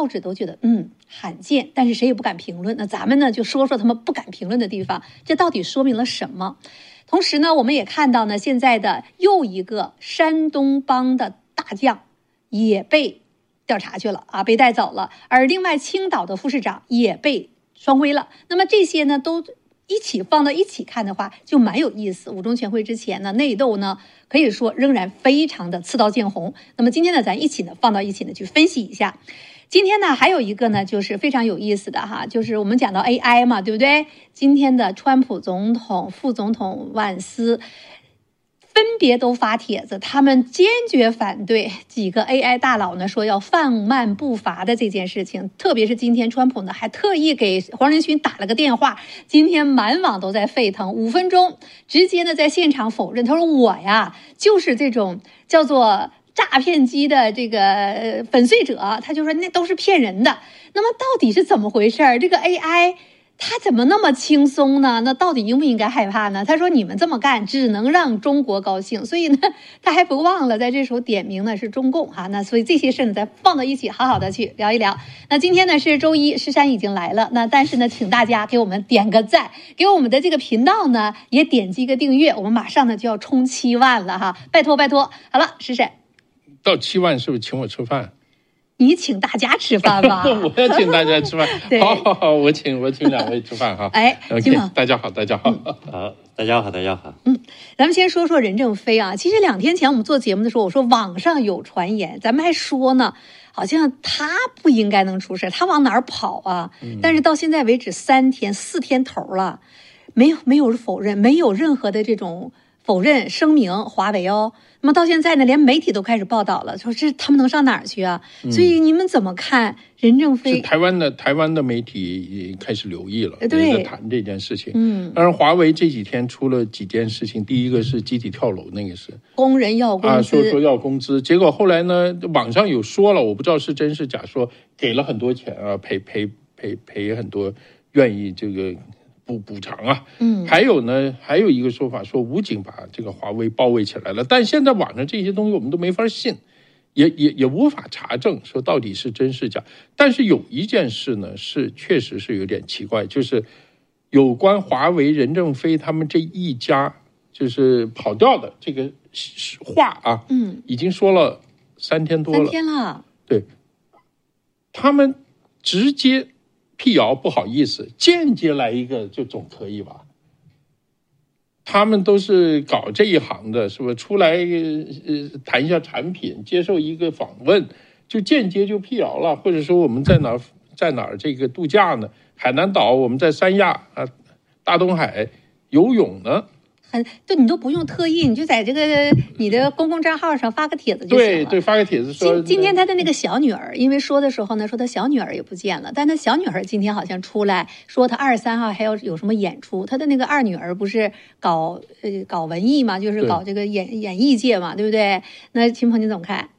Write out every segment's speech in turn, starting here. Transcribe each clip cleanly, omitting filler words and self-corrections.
报纸都觉得罕见，但是谁也不敢评论。那咱们呢就说说他们不敢评论的地方，这到底说明了什么？同时呢，我们也看到呢，现在的又一个山东帮的大将也被调查去了啊，被带走了，而另外青岛的副市长也被双规了。那么这些呢都一起放到一起看的话，就蛮有意思。五中全会之前呢，内斗呢可以说仍然非常的刺刀见红。那么今天呢，咱一起呢放到一起呢去分析一下。今天呢还有一个呢就是非常有意思的哈，就是我们讲到 AI 嘛，对不对？今天的川普总统、副总统万斯分别都发帖子，他们坚决反对几个 AI 大佬呢说要放慢步伐的这件事情。特别是今天川普呢还特意给黄仁勋打了个电话，今天满网都在沸腾，5分钟直接呢在现场否认，他说我呀就是这种叫做诈骗机的这个粉碎者，他就说那都是骗人的。那么到底是怎么回事？这个 AI他怎么那么轻松呢？那到底应不应该害怕呢？他说你们这么干只能让中国高兴，所以呢他还不忘了在这时候点名呢是中共哈。那所以这些事呢咱放到一起好好的去聊一聊。那今天呢是周一，诗珊已经来了，那但是呢请大家给我们点个赞，给我们的这个频道呢也点击一个订阅，我们马上呢就要冲7万了哈，拜托拜托。好了，诗珊到7万是不是请我吃饭？ 你请大家吃饭吧。 我要请大家吃饭。好好好，我请2位吃饭哈。 哎， OK， 大家好，大家好。 好，大家好，大家好。 咱们先说说任正非啊。其实2天前我们做节目的时候，我说网上有传言，咱们还说呢，好像他不应该能出事，他往哪儿跑啊？但是到现在为止3天4天头了，没有否认，没有任何的这种否认声明，华为哦。那么到现在呢，连媒体都开始报道了，说这他们能上哪儿去啊？所以你们怎么看任正非？ 是台湾的媒体也开始留意了， 对， 在谈这件事情。当然华为这几天出了几件事情，第一个是集体跳楼，那个是工人要工资说要工资，结果后来呢，网上有说了，我不知道是真是假，说给了很多钱啊，赔很多，愿意这个补偿啊。还有呢，还有一个说法说武警把这个华为包围起来了，但现在网上这些东西我们都没法信，也无法查证说到底是真是假。但是有一件事呢是确实是有点奇怪，就是有关华为任正非他们这一家就是跑掉的这个话啊，已经说了3天多了 ，3天了。 对，他们直接辟谣不好意思，间接来一个就总可以吧？他们都是搞这一行的，是不是？出来谈一下产品，接受一个访问，就间接就辟谣了，或者说我们在哪儿这个度假呢？海南岛，我们在三亚啊，大东海游泳呢。 你都不用特意，你就在这个你的公共账号上发个帖子就行了。 对，发个帖子说。 今天他的那个小女儿，因为说的时候呢，说他小女儿也不见了，但他小女儿今天好像出来说，他23号还要有什么演出。他的那个二女儿不是搞文艺嘛，就是搞这个演艺界嘛，对不对？那秦鹏你怎么看？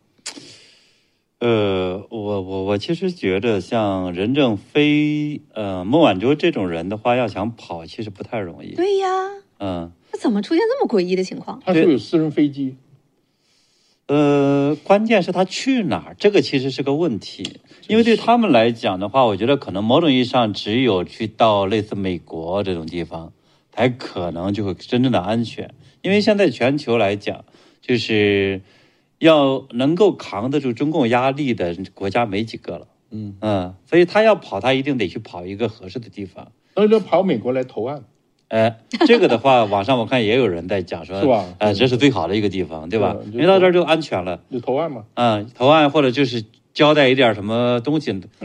我其实觉得像任正非、孟晚舟这种人的话，要想跑其实不太容易。 对呀，那怎么出现这么诡异的情况？ 他说有私人飞机。 关键是他去哪儿，这个其实是个问题。因为对他们来讲的话，我觉得可能某种意义上只有去到类似美国这种地方，才可能就会真正的安全。因为现在全球来讲，就是要能够扛得住中共压力的国家没几个了。所以他要跑，他一定得去跑一个合适的地方。 那就跑美国来投案。 这个的话，网上我看也有人在讲说， 是吧？ 这是最好的一个地方，对吧？因为到这儿就安全了， 就投案嘛。 投案或者就是交代一点什么东西，